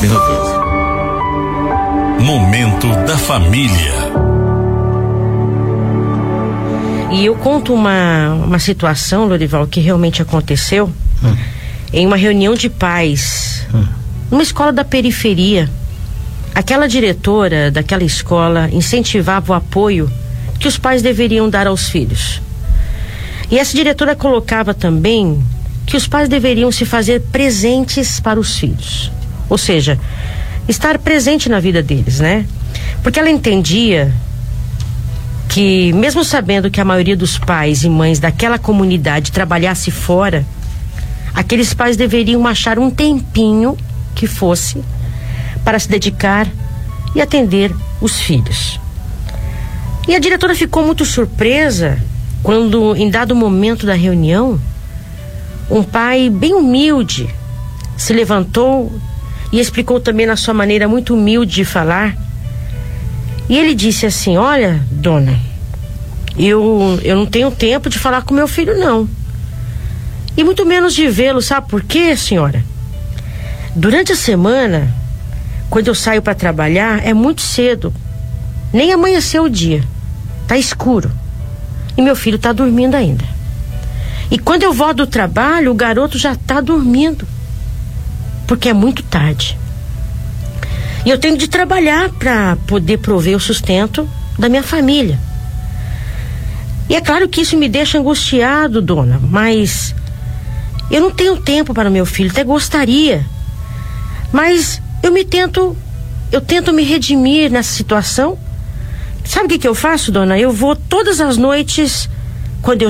minutos. Momento da família. E eu conto uma situação, Lorival, que realmente aconteceu em uma reunião de pais, numa escola da periferia. Aquela diretora daquela escola incentivava o apoio que os pais deveriam dar aos filhos. E essa diretora colocava também que os pais deveriam se fazer presentes para os filhos. Ou seja, estar presente na vida deles, né? Porque ela entendia que, mesmo sabendo que a maioria dos pais e mães daquela comunidade trabalhasse fora, aqueles pais deveriam achar um tempinho que fosse para se dedicar e atender os filhos. E a diretora ficou muito surpresa quando, em dado momento da reunião, um pai bem humilde se levantou e explicou também na sua maneira muito humilde de falar. E ele disse assim: olha, dona, eu não tenho tempo de falar com meu filho, não. E muito menos de vê-lo. Sabe por quê, senhora? Durante a semana, quando eu saio para trabalhar, é muito cedo. Nem amanheceu o dia. Tá escuro. E meu filho tá dormindo ainda. E quando eu volto do trabalho, o garoto já tá dormindo. Porque é muito tarde. E eu tenho de trabalhar para poder prover o sustento da minha família. E é claro que isso me deixa angustiado, dona, mas eu não tenho tempo para meu filho, até gostaria. Mas eu tento me redimir nessa situação. Sabe o que eu faço, dona? Eu vou todas as noites, quando eu